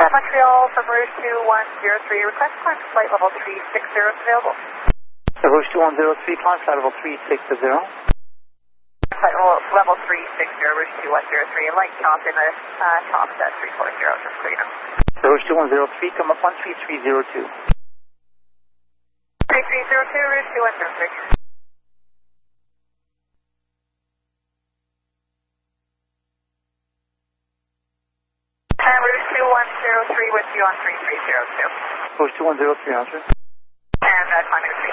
Montreal from Rouge 2103, request climb to flight level 360 is available. Rouge 2103, climb flight level 360. Flight level 360, Rouge 2103, light top in the top set 340, just clear. Rouge 2103, come up on 3302. 3302, Rouge 2103. Rouge 2103 with you on 3302. Rouge 2103, Roger. And climbing to